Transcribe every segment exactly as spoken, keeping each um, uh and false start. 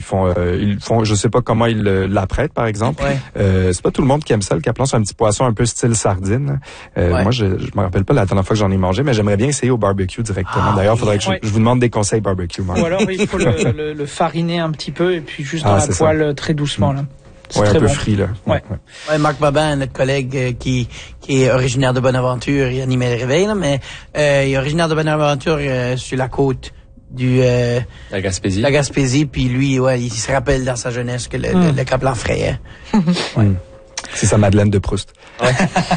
font, euh, ils font, je sais pas comment ils l'apprêtent, par exemple. Ouais. Euh, c'est pas tout le monde qui aime ça. Le capelon, c'est un petit poisson un peu style sardine. Euh, ouais. Moi, je, je me rappelle pas la dernière fois que j'en ai mangé, mais j'aimerais bien essayer au barbecue directement. Ah, D'ailleurs, il faudrait que je, ouais. je vous demande des conseils barbecue. Marc. Ou alors, il faut le, le, le fariner un petit peu et puis juste dans ah, la poêle ça. Très doucement, là. C'est ouais, un peu bon. frit, là. Ouais. Ouais. ouais Marc Babin, notre collègue euh, qui qui est originaire de Bonaventure, il animait le réveil, là, mais euh, il est originaire de Bonaventure euh, sur la côte du euh, la Gaspésie. La Gaspésie, puis lui, ouais, il se rappelle dans sa jeunesse que le, mm. le, le capelin frayait. ouais. mm. C'est sa Madeleine de Proust. Ouais.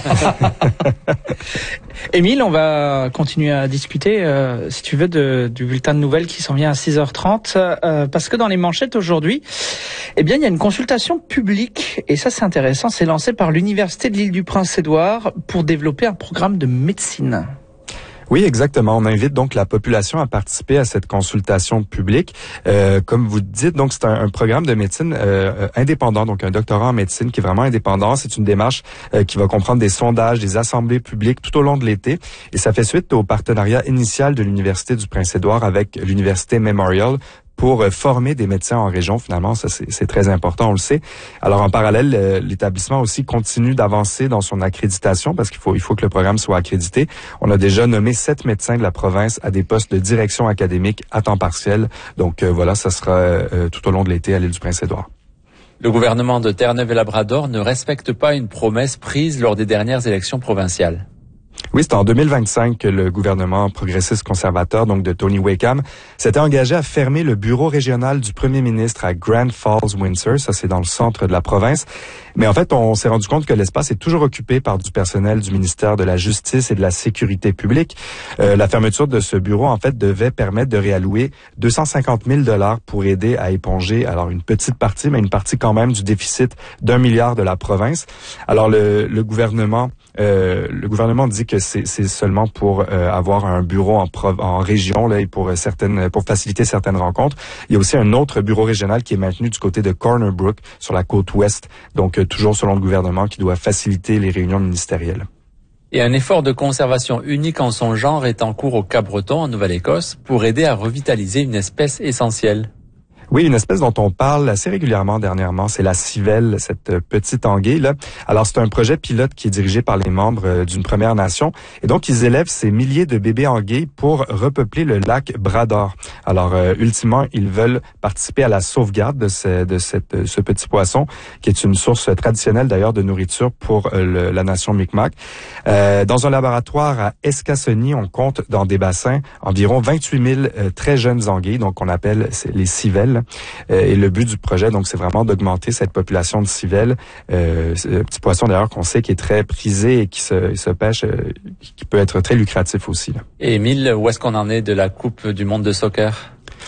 Émile, on va continuer à discuter, euh, si tu veux, de, du bulletin de nouvelles qui s'en vient à six heures trente, euh, parce que dans les manchettes aujourd'hui, eh bien, il y a une consultation publique, et ça c'est intéressant, c'est lancé par l'Université de l'Île-du-Prince-Édouard pour développer un programme de médecine. Oui, exactement. On invite donc la population à participer à cette consultation publique. Euh, comme vous dites, donc c'est un, un programme de médecine euh, indépendant, donc un doctorat en médecine qui est vraiment indépendant. C'est une démarche euh, qui va comprendre des sondages, des assemblées publiques tout au long de l'été. Et ça fait suite au partenariat initial de l'Université du Prince-Édouard avec l'Université Memorial pour former des médecins en région. Finalement, ça c'est, c'est très important, on le sait. Alors en parallèle, euh, l'établissement aussi continue d'avancer dans son accréditation parce qu'il faut il faut que le programme soit accrédité. On a déjà nommé sept médecins de la province à des postes de direction académique à temps partiel. Donc euh, voilà, ça sera euh, tout au long de l'été à l'île du Prince-Édouard. Le gouvernement de Terre-Neuve-et-Labrador ne respecte pas une promesse prise lors des dernières élections provinciales. Oui, c'est en deux mille vingt-cinq que le gouvernement progressiste conservateur, donc de Tony Wakeham, s'était engagé à fermer le bureau régional du premier ministre à Grand Falls, Windsor. Ça, c'est dans le centre de la province. Mais en fait, on s'est rendu compte que l'espace est toujours occupé par du personnel du ministère de la Justice et de la Sécurité publique. Euh, la fermeture de ce bureau, en fait, devait permettre de réallouer deux cent cinquante mille dollars pour aider à éponger, alors une petite partie, mais une partie quand même du déficit d'un milliard de la province. Alors, le, le gouvernement... Euh, le gouvernement dit que c'est, c'est seulement pour euh, avoir un bureau en, prov- en région là, et pour euh, certaines, pour faciliter certaines rencontres. Il y a aussi un autre bureau régional qui est maintenu du côté de Corner Brook sur la côte ouest, donc euh, toujours selon le gouvernement, qui doit faciliter les réunions ministérielles. Et un effort de conservation unique en son genre est en cours au Cap-Breton, en Nouvelle-Écosse, pour aider à revitaliser une espèce essentielle. Oui, une espèce dont on parle assez régulièrement dernièrement, c'est la civelle, cette petite anguille là. Alors c'est un projet pilote qui est dirigé par les membres d'une Première Nation et donc ils élèvent ces milliers de bébés anguilles pour repeupler le lac Bras-d'Or. Alors euh, ultimement, ils veulent participer à la sauvegarde de ce, de cette, ce petit poisson qui est une source traditionnelle d'ailleurs de nourriture pour euh, le, la nation Mi'kmaq. Euh, dans un laboratoire à Escassonie, on compte dans des bassins environ vingt-huit mille euh, très jeunes anguilles, donc on appelle les civelles. Euh, et le but du projet, donc, c'est vraiment d'augmenter cette population de civelles. Euh, c'est un petit poisson d'ailleurs qu'on sait qui est très prisé et qui se, se pêche, euh, qui peut être très lucratif aussi. Là. Et Émile, où est-ce qu'on en est de la Coupe du monde de soccer?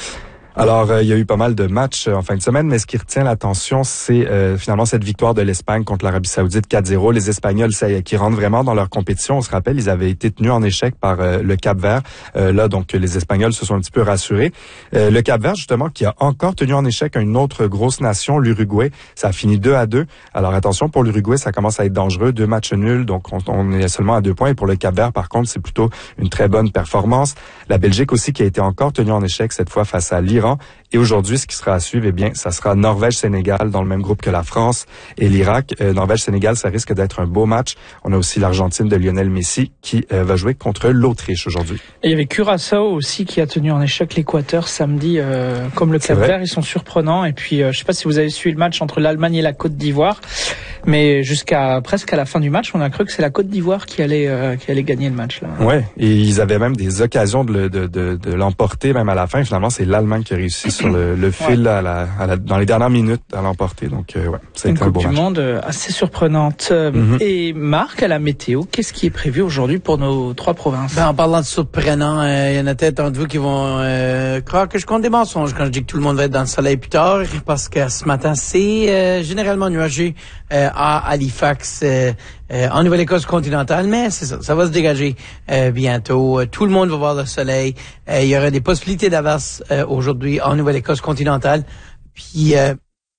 Alors, euh, il y a eu pas mal de matchs euh, en fin de semaine, mais ce qui retient l'attention, c'est euh, finalement cette victoire de l'Espagne contre l'Arabie Saoudite quatre zéro. Les Espagnols, ça, qui rentrent vraiment dans leur compétition. On se rappelle, ils avaient été tenus en échec par euh, le Cap-Vert. Euh, là, donc, les Espagnols se sont un petit peu rassurés. Euh, le Cap-Vert, justement, qui a encore tenu en échec une autre grosse nation, l'Uruguay. Ça a fini deux à deux. Alors, attention, pour l'Uruguay, ça commence à être dangereux. Deux matchs nuls, donc on, on est seulement à deux points. Et pour le Cap-Vert, par contre, c'est plutôt une très bonne performance. La Belgique aussi, qui a été encore tenue en échec, cette fois face à l'Iran. Et aujourd'hui, ce qui sera à suivre, eh bien, ça sera Norvège-Sénégal dans le même groupe que la France et l'Irak. Euh, Norvège-Sénégal, ça risque d'être un beau match. On a aussi l'Argentine de Lionel Messi qui euh, va jouer contre l'Autriche aujourd'hui. Et il y avait Curaçao aussi qui a tenu en échec l'Équateur samedi, euh, comme le Cap-Vert. Ils sont surprenants. Et puis, euh, je sais pas si vous avez suivi le match entre l'Allemagne et la Côte d'Ivoire, mais jusqu'à presque à la fin du match, on a cru que c'est la Côte d'Ivoire qui allait euh, qui allait gagner le match là. Ouais, et ils avaient même des occasions de, le, de, de, de l'emporter même à la fin. Finalement, c'est l'Allemagne qui a réussi sur le, le fil ouais. à la, à la, dans les dernières minutes à l'emporter. Donc, euh, ouais, ça a été un beau match. Une Coupe du Monde assez surprenante. Mm-hmm. Et Marc, à la météo, qu'est-ce qui est prévu aujourd'hui pour nos trois provinces? Ben, en parlant de surprenant, il euh, y en a peut-être d'entre vous qui vont euh, croire que je compte des mensonges quand je dis que tout le monde va être dans le soleil plus tard, parce que ce matin, c'est euh, généralement nuageux euh, à Halifax, euh, euh, en Nouvelle-Écosse continentale, mais c'est ça, ça va se dégager euh, bientôt. Euh, tout le monde va voir le soleil. Euh, il y aura des possibilités d'averses euh, aujourd'hui en Nouvelle-Écosse continentale. Puis euh,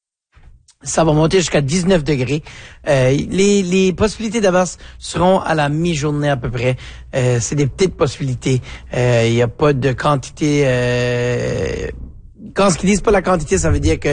ça va monter jusqu'à dix-neuf degrés. Euh, les, les possibilités d'averses seront à la mi-journée à peu près. Euh, c'est des petites possibilités. Euh, il n'y a pas de quantité. Euh, quand ce qu'ils disent pas la quantité, ça veut dire que